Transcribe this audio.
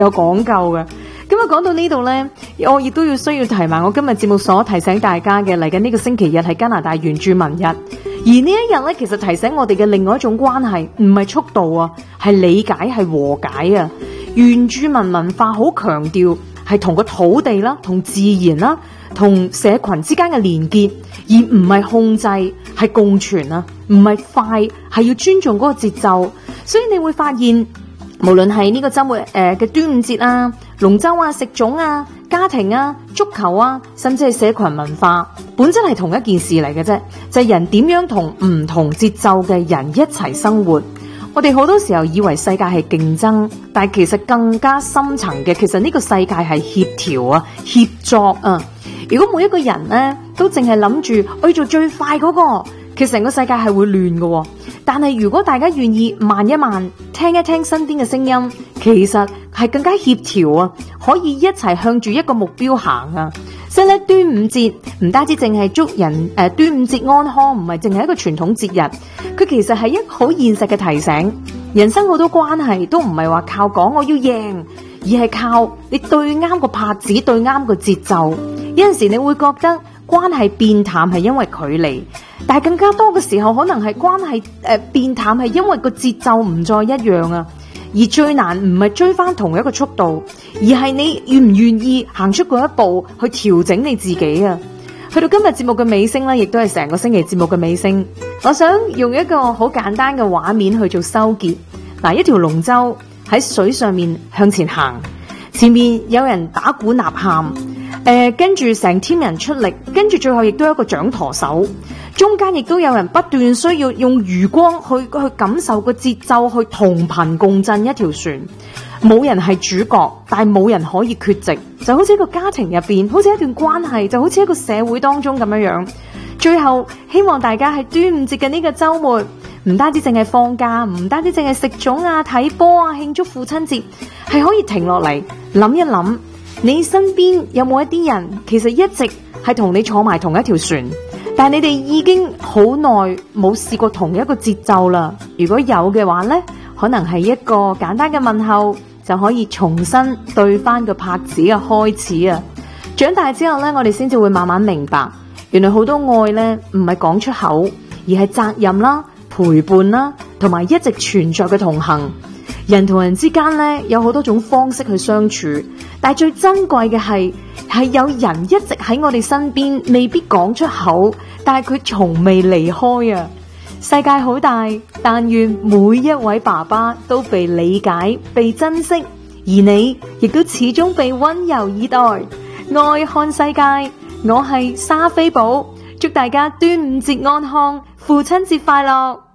有講究嘅。咁啊，講到呢度呢，我亦都需要提埋我今日節目所提醒大家嘅，嚟緊呢個星期日係加拿大原住民日，而呢一日呢，其實提醒我哋嘅另外一種關係，唔係速度啊，係理解，係和解啊。原住民文化好強調係同個土地啦、同自然啦、同社群之間嘅連結，而唔係控制，係共存啊，唔係快，係要尊重嗰個節奏。所以你會發現，無論係呢個週末嘅端午節啊、龍舟啊、食粽啊、家庭啊、足球啊，甚至係社群文化，本質係同一件事嚟嘅啫，就係人點樣同唔同節奏嘅人一齊生活。我哋好多時候以為世界係競爭，但係其實更加深層嘅，其實呢個世界係協調啊、協作啊。如果每一個人呢都淨係諗住我要做最快嗰個，其實成個世界係會亂嘅。但係如果大家願意慢一慢，聽一聽身邊嘅聲音，其實係更加協調啊，可以一齊向住一個目標行啊。所以咧，端午節唔單止淨係祝人端午節安康，唔係淨係一個傳統節日，佢其實係一個好現實嘅提醒。人生好多關係都唔係話靠講我要贏，而係靠你對啱個拍子，對啱個節奏。有陣時你會覺得關係變淡係因為距離，但係更加多嘅時候可能係關係變淡係因為個節奏唔再一樣啊。而最難唔係追翻同一個速度，而係你願唔願意行出嗰一步去調整你自己啊。去到今日節目嘅尾聲咧，亦都係成個星期節目嘅尾聲。我想用一個好簡單嘅畫面去做收結。嗱，一條龍舟喺水上面向前行，前面有人打鼓吶喊，跟住成 team 人出力，跟住最後亦都有一個掌舵手，中間亦都有人不斷需要用餘光去感受個節奏，去同頻共振一條船。冇人係主角，但係冇人可以缺席，就好似一個家庭入邊，好似一段關係，就好似一個社會當中咁樣樣。最後希望大家喺端午節嘅呢個周末，唔單止淨係放假，唔單止淨係食粽啊、睇波啊、慶祝父親節，係可以停落嚟諗一諗，你身邊有冇一啲人其實一直係同你坐埋同一條船，但係你哋已經好耐冇試過同一個節奏啦。如果有嘅話呢，可能係一個簡單嘅問候，就可以重新對翻個拍子嘅開始啊！長大之後呢，我哋先至會慢慢明白，原來好多愛呢唔係講出口，而係責任啦、陪伴啦，同埋一直存在嘅同行。人同人之間呢，有好多種方式去相處，但係最珍貴嘅係有人一直喺我哋身邊，未必講出口，但係佢從未離開啊！世界好大，但願每一位爸爸都被理解、被珍惜，而你亦都始終被溫柔以待。愛看世界，我係莎菲寶，祝大家端午節安康，父親節快樂。